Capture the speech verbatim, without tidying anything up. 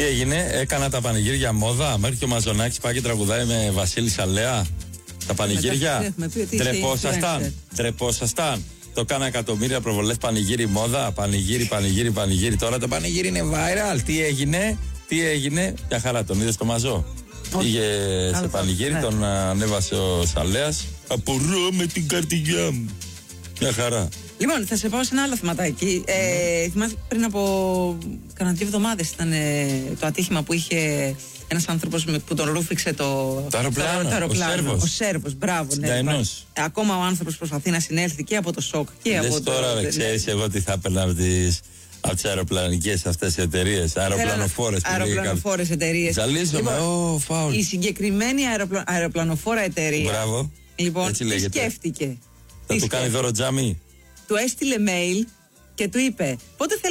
Τι έγινε, έκανα τα πανηγύρια μόδα. Μέχρι και ο Μαζονάκης πάει και τραγουδάει με Βασίλη Σαλέα. Τα πανηγύρια. Τρεπόσασταν. Τρεπόσασταν. Το κάνα εκατομμύρια προβολές πανηγύρι μόδα. Πανηγύρι, πανηγύρι, πανηγύρι. Τώρα το πανηγύρι είναι viral. Τι έγινε, τι έγινε. Μια χαρά, τον είδες το Μαζό. Πήγε σε πανηγύρι, τον ανέβασε ο Σαλέας. Απορώ με την καρδιά μου. Μια χαρά. Λοιπόν, θα σε πάω σε ένα άλλο θεματάκι. Ε, θυμάσαι πριν από κανένα δύο εβδομάδες ήταν ε, το ατύχημα που είχε ένας άνθρωπος που τον ρούφηξε το, το αεροπλάνο. Το αεροπλάνο. Ο Σέρβος. Ο Σέρβος, μπράβο. Ναι, ε, ακόμα ο άνθρωπος προσπαθεί να συνέλθει και από το σοκ και Λες από το. Τώρα δεν ξέρεις εγώ τι θα έπαιρνα από τις, από τις αεροπλανικές αυτές εταιρείες. Αεροπλανοφόρες. Αεροπλανοφόρες εταιρείες. Ζαλίζομαι, λοιπόν, oh, φάουλ. Η συγκεκριμένη αεροπλα... αεροπλανοφόρα εταιρεία. Μπράβο. Λοιπόν, τι σκέφτηκε. Θα του κάνει δώρο τζάμι. Του έστειλε mail και του είπε πότε